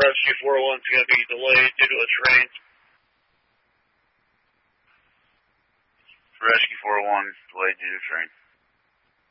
Rescue 401 is going to be delayed due to a train. Rescue 401 delayed due to train.